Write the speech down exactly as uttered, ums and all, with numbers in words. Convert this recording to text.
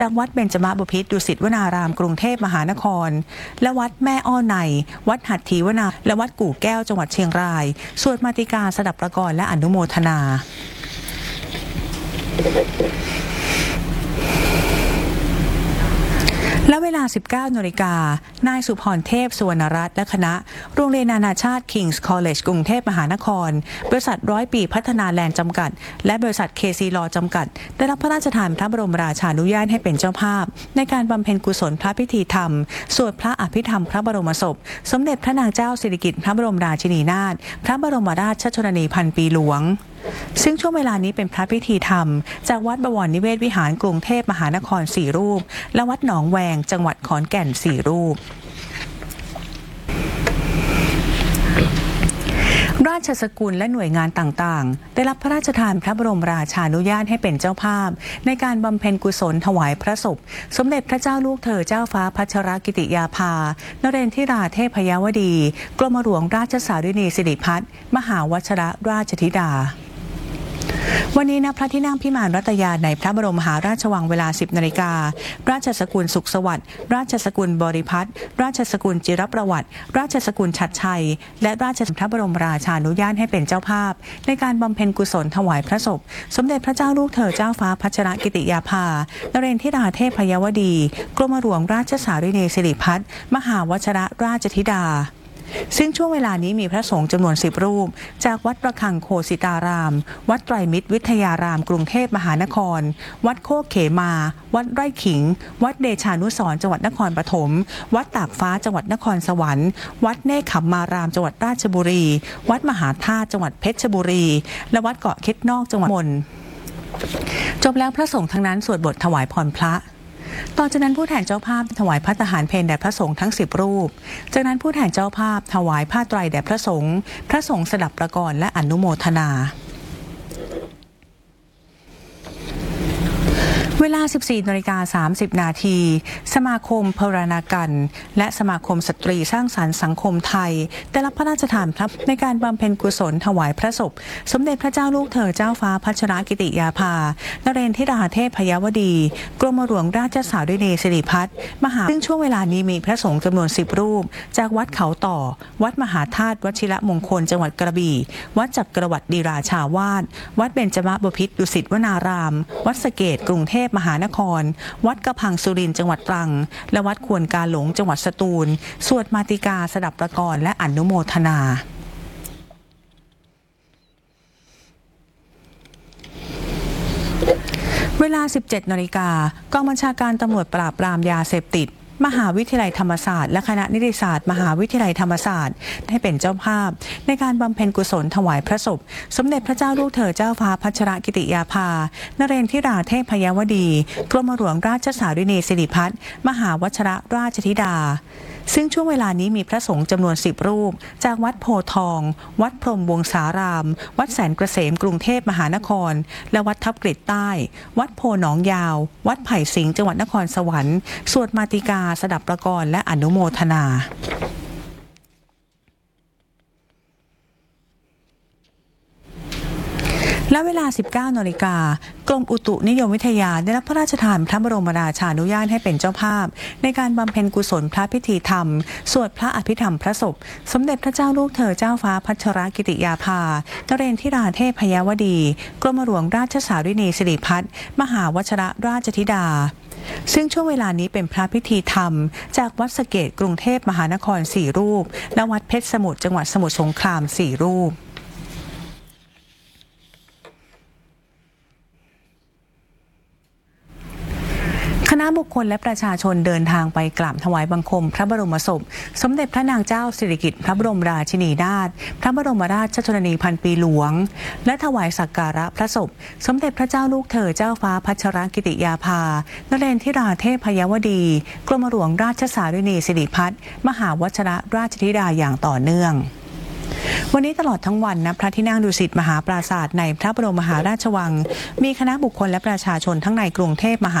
จากวัดเบญจมบพิตรดุสิตวนารามกรุงเทพมหานครและวัดแม่อ้อในวัดหัตถีวนาและวัดกู่แก้วจังหวัดเชียงรายสวดมาติกาสดับประกรณ์และอนุโมทนาและเวลา สิบเก้านาฬิกา นายสุพรเทพสุวรรณรัตน์และคณะโรงเรียนนานาชาติ King's College กรุงเทพมหานครบริษัทร้อยปีพัฒนาแลนด์จำกัดและบริษัท เค ซี Law จำกัดได้รับพระราชทานพระบรมราชานุญาตให้เป็นเจ้าภาพในการบำเพ็ญกุศลพระพิธีธรรมสวดพระอภิธรรมพระบรมศพสมเด็จพระนางเจ้าสิริกิติ์พระบรมราชินีนาถพระบรมราชชนนีพันปีหลวงซึ่งช่วงเวลานี้เป็นพระพิธีธรรมจากวัดบวรนิเวศวิหารกรุงเทพมหานครสี่รูปและวัดหนองแวงจังหวัดขอนแก่นสี่รูปราชสกุลและหน่วยงานต่างๆได้รับพระราชทานพระบรมราชานุญาตให้เป็นเจ้าภาพในการบำเพ็ญกุศลถวายพระศพสมเด็จพระเจ้าลูกเธอเจ้าฟ้าพัชรกิติยาภานเรนทิราเทพยวดีกรมหลวงราชสารินีสิริพัฒน์มหาวชิรราชธิดาวันนี้ณพระที่นั่งพิมานรัตยาในพระบรมมหาราชวังเวลา สิบนาฬิการาชสกุลสุขสวัสดิ์ราชสกุลบริพัตรราชสกุลจิรประวัติราชสกุลชัดชัยและราชสกุลพระบรมราชานุญาตให้เป็นเจ้าภาพในการบำเพ็ญกุศลถวายพระศพสมเด็จพระเจ้าลูกเธอเจ้าฟ้าพัชรกิติยาภานเรนทิราเทพยวดีกรมหลวงราชสารินีสิริพัฒน์มหาวชิรราชธิดาซึ่งช่วงเวลานี้มีพระสงฆ์จำนวนสิบรูปจากวัดประฆังโคสิตารามวัดไตรมิตรวิทยารามกรุงเทพมหานครวัดโคกเขมาวัดไร่ขิงวัดเดชานุสรณ์จังหวัดนครปฐมวัดตากฟ้าจังหวัดนครสวรรค์วัดเนคขมมารามจังหวัดราชบุรีวัดมหาธาตุจังหวัดเพชรบุรีและวัดเกาะเค็ดนอกจังหวัดมนจบแล้วพระสงฆ์ทั้งนั้นสวดบทถวายพรพระต่อจากนั้นผู้แทนเจ้าภาพถวายภัตตาหารเพลแด่พระสงฆ์ทั้งสิบรูปจากนั้นผู้แทนเจ้าภาพถวายผ้าไตรแด่พระสงฆ์พระสงฆ์สดับประกรณ์และอนุโมทนาเวลา สิบสี่นาฬิกาสามสิบนาทีสมาคมพรณากันและสมาคมสตรีสร้างสรรค์สังคมไทยได้รับพระราชทานพระในการบำเพ็ญกุศลถวายพระศพสมเด็จพระเจ้าลูกเธอเจ้าฟ้าพัชรกิติยาภานเรนทิราเทพยวดีกรมหลวงราชสารินีสิริพัฒน์มหาซึ่งช่วงเวลานี้มีพระสงฆ์จำนวนสิบรูปจากวัดเขาต่อวัดมหาธาตุวชิรมงคลจังหวัดกระบี่วัดจักรวรรดิราชาวาสวัดเบญจมบพิตรดุสิตวนารามวัดสะเกษกรุงเทพมหานครวัดกระพังสุรินทร์จังหวัดตรังและวัดควนกาหลงจังหวัดสตูลสวดมาติกาสดับประกรณ์และอนุโมทนาเวลา สิบเจ็ดนาฬิกากองบัญชาการตำรวจปราบปรามยาเสพติดมหาวิทยาลัยธรรมศาสตร์และคณะนิติศาสตร์มหาวิทยาลัยธรรมศาสตร์ให้เป็นเจ้าภาพในการบำเพ็ญกุศลถวายพระศพสมเด็จพระเจ้าลูกเธอเจ้าฟ้าพัชรกิติยาภานเรนทิราเทพยวดีกรมหลวงราชสารินีสิริพัฒน์มหาวชิรราชธิดาซึ่งช่วงเวลานี้มีพระสงฆ์จำนวนสิบรูปจากวัดโพทองวัดพรหมวงศารามวัดแสนเกษมกรุงเทพมหานครและวัดทับกฤษใต้วัดโพหนองยาววัดไผ่สิงห์จังหวัดนครสวรรค์สวดมาติกาสดับประกรณ์และอนุโมทนาและเวลา สิบเก้านาฬิกากรมอุตุนิยมวิทยาได้รับพระราชทานพระบรมราชานุญาตให้เป็นเจ้าภาพในการบำเพ็ญกุศลพระพิธีธรรมสวดพระอภิธรรมพระศพสมเด็จพระเจ้าลูกเธอเจ้าฟ้าพัชรกิติยาภานเรนทิราเทพยวดีกรมหลวงราชสารินีสิริพัฒน์มหาวชิรราชธิดาซึ่งช่วงเวลานี้เป็นพระพิธีธรรมจากวัดสะเกษกรุงเทพมหานครสี่รูปและวัดเพชรสมุทรจังหวัดสมุทรสงครามสี่รูปคณะบุคคลและประชาชนเดินทางไปกราบถวายบังคมพระบรมศพสมเด็จพระนางเจ้าสิริกิติ์พระบรมราชินีนาถพระบรมราชชนนีพันปีหลวงและถวายสักการะพระศพสมเด็จพระเจ้าลูกเธอเจ้าฟ้าพัชรกิติยาภานเรนทิราเทพยวดีกรมหลวงราชสารินีสิริพัฒน์มหาวชิรราชธิดาอย่างต่อเนื่องวันนี้ตลอดทั้งวันณพระที่นั่งดุสิตมหาปราสาทในพระบรมมหาราชวังมีคณะบุคคลและประชาชนทั้งในกรุงเทพมหานคร